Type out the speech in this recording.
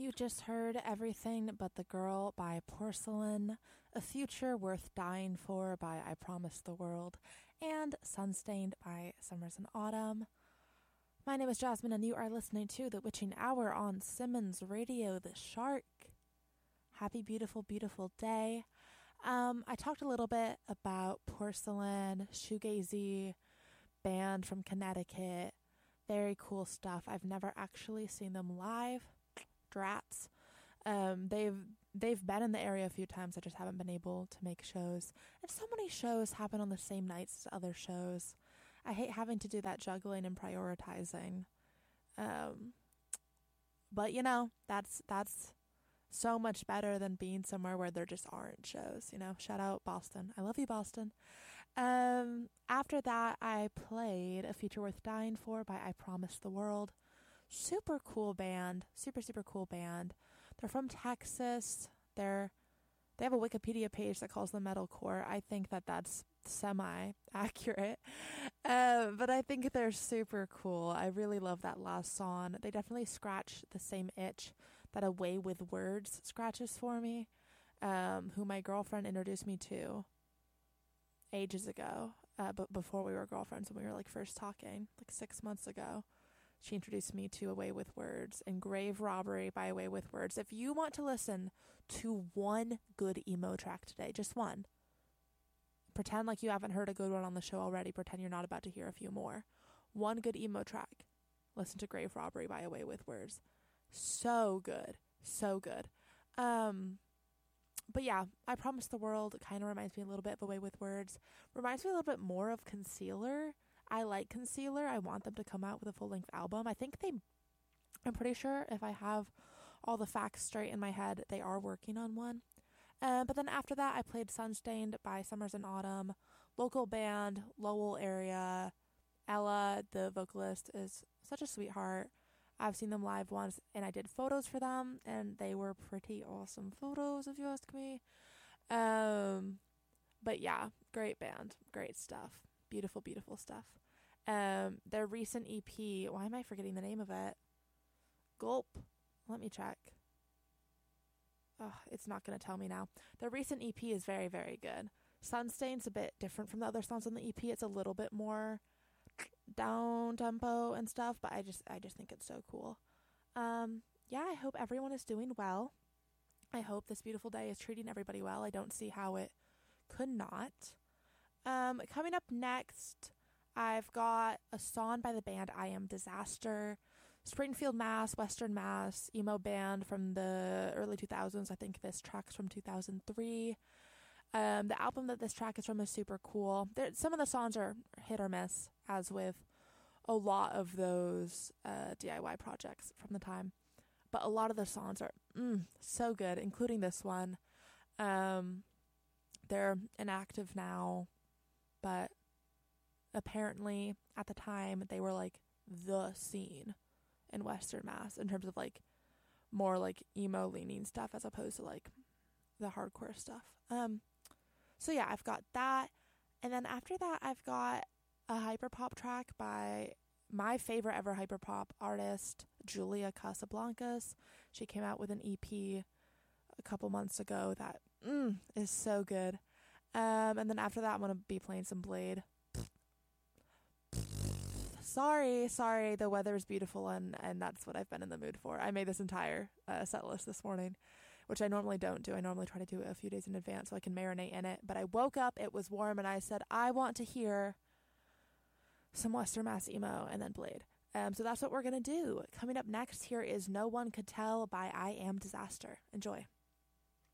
You just heard Everything But the Girl by Porcelain, A Future Worth Dying For by I Promised the World, and Sunstained by Summers and Autumn. My name is Jasmine, and you are listening to The Witching Hour on Simmons Radio, The Shark. Happy, beautiful, beautiful day. I talked a little bit about Porcelain, shoegazy band from Connecticut. Very cool stuff. I've never actually seen them live. Drats. They've been in the area a few times. I just haven't been able to make shows. And so many shows happen on the same nights as other shows. I hate having to do that juggling and prioritizing. But you know, that's so much better than being somewhere where there just aren't shows, you know. Shout out Boston. I love you, Boston. After that, I played A Future Worth Dying For by I Promised the World. Super cool band. Super cool band. They're from Texas. They have a Wikipedia page that calls them metalcore. I think that's semi-accurate. But I think they're super cool. I really love that last song. They definitely scratch the same itch that A Way With Words scratches for me, who my girlfriend introduced me to ages ago, but before we were girlfriends, when we were like first talking, like 6 months ago. She introduced me to A Way With Words and Grave Robbery by A Way With Words. If you want to listen to one good emo track today, just one, pretend like you haven't heard a good one on the show already. Pretend you're not about to hear a few more. One good emo track. Listen to Grave Robbery by A Way With Words. So good. So good. But yeah, I Promised the World kind of reminds me a little bit of A Way With Words. Reminds me a little bit more of Concealer. I like Concealer. I want them to come out with a full-length album. I'm pretty sure if I have all the facts straight in my head, they are working on one. But then after that, I played Sunstained by Summers and Autumn. Local band, Lowell area. Ella, the vocalist, is such a sweetheart. I've seen them live once, and I did photos for them, and they were pretty awesome photos, if you ask me. But yeah, great band. Great stuff. Beautiful, beautiful stuff. Their recent EP, why am I forgetting the name of it? Gulp. Let me check. Oh, it's not going to tell me now. Their recent EP is very, very good. Sunstained's a bit different from the other songs on the EP. It's a little bit more down tempo and stuff, but I just think it's so cool. Yeah, I hope everyone is doing well. I hope this beautiful day is treating everybody well. I don't see how it could not. Coming up next, I've got a song by the band I Am Disaster. Springfield, Mass, Western Mass, emo band from the early 2000s. I think this track's from 2003. The album that this track is from is super cool. Some of the songs are hit or miss, as with a lot of those DIY projects from the time. But a lot of the songs are so good, including this one. They're inactive now, but apparently at the time they were like the scene in Western Mass in terms of like more like emo leaning stuff as opposed to like the hardcore stuff. So yeah, I've got that. And then after that, I've got a hyperpop track by my favorite ever hyperpop artist, Julia Casablancas. She came out with an EP a couple months ago that is so good. And then after that, I'm going to be playing some Blade. Sorry, the weather is beautiful and that's what I've been in the mood for. I made this entire set list this morning, which I normally don't do. I normally try to do it a few days in advance so I can marinate in it. But I woke up, it was warm, and I said, I want to hear some Western Mass emo and then Blade. So that's what we're going to do. Coming up next here is No One Could Tell by I Am Disaster. Enjoy.